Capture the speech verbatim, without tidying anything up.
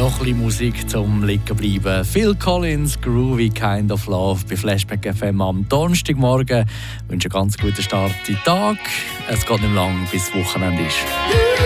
noch ein bisschen Musik zum liegen bleiben. Phil Collins, Groovy Kind of Love bei Flashback F M am Donnerstagmorgen. Ich wünsche einen ganz guten Start in den Tag. Es geht nicht mehr lang, bis Wochenende ist.